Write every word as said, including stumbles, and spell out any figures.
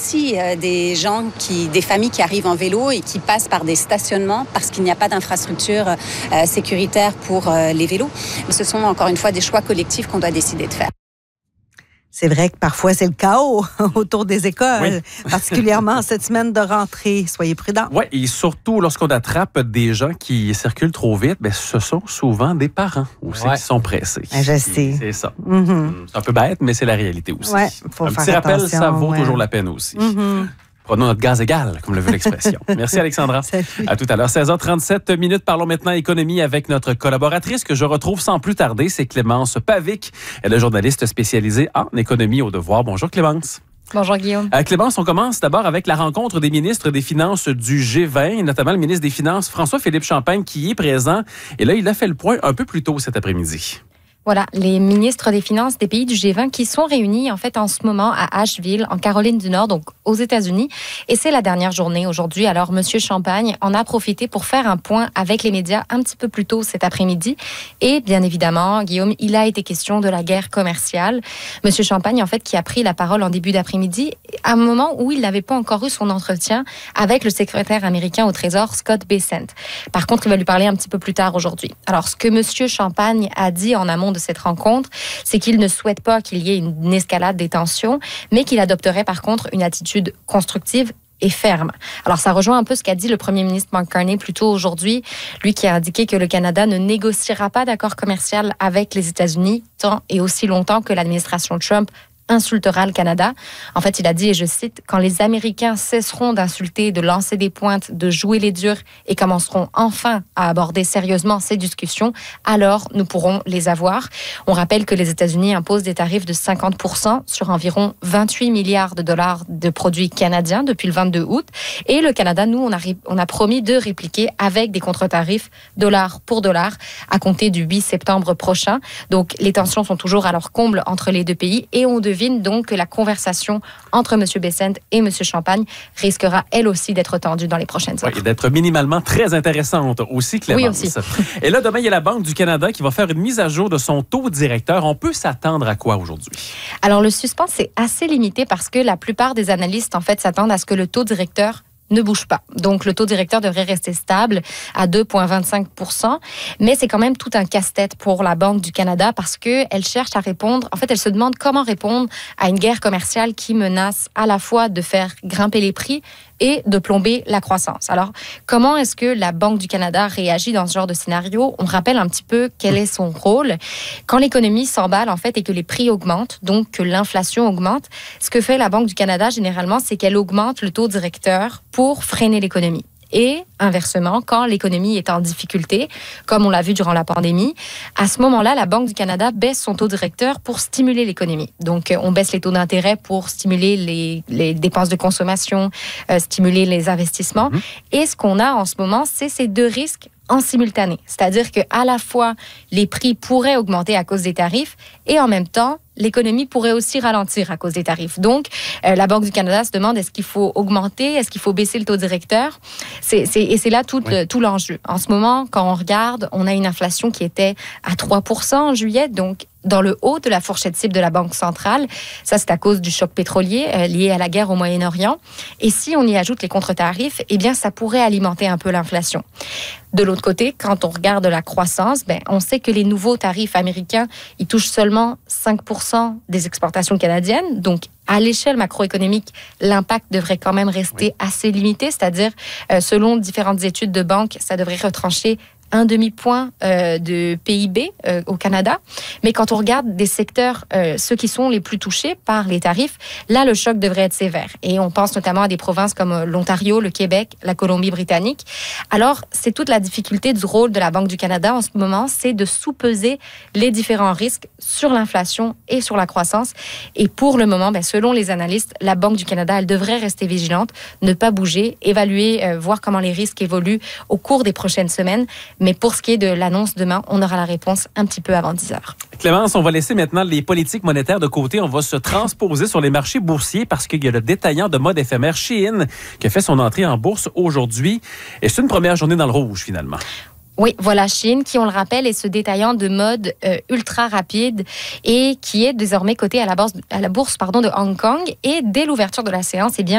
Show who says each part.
Speaker 1: aussi euh, des gens, qui, des familles qui arrivent en vélo et qui passent par des stationnements parce qu'il n'y a pas d'infrastructure euh, sécuritaire pour euh, les vélos. Mais ce sont encore une fois des choix collectifs qu'on doit décider de faire.
Speaker 2: C'est vrai que parfois, c'est le chaos autour des écoles,
Speaker 3: oui.
Speaker 2: particulièrement cette semaine de rentrée. Soyez prudents.
Speaker 3: Oui, et surtout lorsqu'on attrape des gens qui circulent trop vite, bien, ce sont souvent des parents aussi ouais. qui sont pressés.
Speaker 2: Ben, je sais.
Speaker 3: C'est ça.
Speaker 2: Mm-hmm.
Speaker 3: C'est un peu bête, mais c'est la réalité aussi.
Speaker 2: Ouais, faut
Speaker 3: un
Speaker 2: faire
Speaker 3: petit rappel,
Speaker 2: attention,
Speaker 3: ça vaut
Speaker 2: ouais.
Speaker 3: toujours la peine aussi.
Speaker 2: Mm-hmm.
Speaker 3: Prenons notre gaz égal, comme le veut l'expression. Merci, Alexandra.
Speaker 2: Salut.
Speaker 3: À tout à l'heure. seize heures trente-sept minutes. Parlons maintenant économie avec notre collaboratrice que je retrouve sans plus tarder. C'est Clémence Pavic. Elle est journaliste spécialisée en économie au devoir. Bonjour, Clémence.
Speaker 4: Bonjour, Guillaume.
Speaker 3: Euh, Clémence, on commence d'abord avec la rencontre des ministres des Finances du G vingt, notamment le ministre des Finances, François-Philippe Champagne, qui est présent. Et là, il a fait le point un peu plus tôt cet après-midi.
Speaker 4: Voilà, les ministres des Finances des pays du G vingt qui sont réunis en fait en ce moment à Asheville, en Caroline du Nord, donc aux États-Unis. Et c'est la dernière journée aujourd'hui. Alors, Monsieur Champagne en a profité pour faire un point avec les médias un petit peu plus tôt cet après-midi. Et bien évidemment, Guillaume, il a été question de la guerre commerciale. Monsieur Champagne, en fait, qui a pris la parole en début d'après-midi, à un moment où il n'avait pas encore eu son entretien avec le secrétaire américain au Trésor, Scott Bessent. Par contre, il va lui parler un petit peu plus tard aujourd'hui. Alors, ce que Monsieur Champagne a dit en amont de cette rencontre, c'est qu'il ne souhaite pas qu'il y ait une escalade des tensions, mais qu'il adopterait par contre une attitude constructive et ferme. Alors, ça rejoint un peu ce qu'a dit le premier ministre Mark Carney plus tôt aujourd'hui, lui qui a indiqué que le Canada ne négociera pas d'accord commercial avec les États-Unis tant et aussi longtemps que l'administration Trump insultera le Canada. En fait, il a dit, et je cite, « Quand les Américains cesseront d'insulter, de lancer des pointes, de jouer les durs et commenceront enfin à aborder sérieusement ces discussions, alors nous pourrons les avoir. » On rappelle que les États-Unis imposent des tarifs de cinquante pour cent sur environ vingt-huit milliards de dollars de produits canadiens depuis le vingt-deux août. Et le Canada, nous, on a, on a promis de répliquer avec des contre-tarifs dollar pour dollar à compter du huit septembre prochain. Donc, les tensions sont toujours à leur comble entre les deux pays et on devine donc que la conversation entre M. Bessent et M. Champagne risquera elle aussi d'être tendue dans les prochaines heures.
Speaker 3: Oui, et d'être minimalement très intéressante aussi, Clémence.
Speaker 4: Oui, aussi.
Speaker 3: Et là, demain, il y a la Banque du Canada qui va faire une mise à jour de son taux directeur. On peut s'attendre à quoi aujourd'hui?
Speaker 4: Alors, le suspense est assez limité parce que la plupart des analystes, en fait, s'attendent à ce que le taux directeur ne bouge pas. Donc, le taux directeur devrait rester stable à deux virgule vingt-cinq pour cent. Mais c'est quand même tout un casse-tête pour la Banque du Canada parce qu'elle cherche à répondre. En fait, elle se demande comment répondre à une guerre commerciale qui menace à la fois de faire grimper les prix et de plomber la croissance. Alors, comment est-ce que la Banque du Canada réagit dans ce genre de scénario? On rappelle un petit peu quel est son rôle. Quand l'économie s'emballe, en fait, et que les prix augmentent, donc que l'inflation augmente, ce que fait la Banque du Canada, généralement, c'est qu'elle augmente le taux directeur pour freiner l'économie. Et inversement, quand l'économie est en difficulté, comme on l'a vu durant la pandémie, à ce moment-là, la Banque du Canada baisse son taux directeur pour stimuler l'économie. Donc, on baisse les taux d'intérêt pour stimuler les, les dépenses de consommation, euh, stimuler les investissements. Mmh. Et ce qu'on a en ce moment, c'est ces deux risques en simultané. C'est-à-dire qu'à la fois, les prix pourraient augmenter à cause des tarifs et en même temps, l'économie pourrait aussi ralentir à cause des tarifs. Donc, euh, la Banque du Canada se demande est-ce qu'il faut augmenter, est-ce qu'il faut baisser le taux directeur? C'est, c'est, et c'est là tout, oui. le, tout l'enjeu. En ce moment, quand on regarde, on a une inflation qui était à trois pour cent en juillet, donc dans le haut de la fourchette cible de la Banque centrale. Ça, c'est à cause du choc pétrolier euh, lié à la guerre au Moyen-Orient. Et si on y ajoute les contre-tarifs, eh bien, ça pourrait alimenter un peu l'inflation. De l'autre côté, quand on regarde la croissance, ben, on sait que les nouveaux tarifs américains, ils touchent seulement cinq pour cent des exportations canadiennes. Donc, à l'échelle macroéconomique, l'impact devrait quand même rester oui. assez limité. C'est-à-dire, euh, selon différentes études de banque, ça devrait retrancher un demi-point euh, de P I B euh, au Canada. Mais quand on regarde des secteurs, euh, ceux qui sont les plus touchés par les tarifs, là, le choc devrait être sévère. Et on pense notamment à des provinces comme l'Ontario, le Québec, la Colombie-Britannique. Alors, c'est toute la difficulté du rôle de la Banque du Canada en ce moment, c'est de sous-peser les différents risques sur l'inflation et sur la croissance. Et pour le moment, ben, selon les analystes, la Banque du Canada, elle devrait rester vigilante, ne pas bouger, évaluer, euh, voir comment les risques évoluent au cours des prochaines semaines. Mais pour ce qui est de l'annonce demain, on aura la réponse un petit peu avant dix heures.
Speaker 3: Clémence, on va laisser maintenant les politiques monétaires de côté. On va se transposer sur les marchés boursiers parce qu'il y a le détaillant de mode éphémère Shein qui a fait son entrée en bourse aujourd'hui. Et c'est une première journée dans le rouge, finalement.
Speaker 4: Oui, voilà, Shein, qui, on le rappelle, est ce détaillant de mode euh, ultra rapide et qui est désormais coté à la bourse, à la bourse pardon, de Hong Kong. Et dès l'ouverture de la séance, eh bien,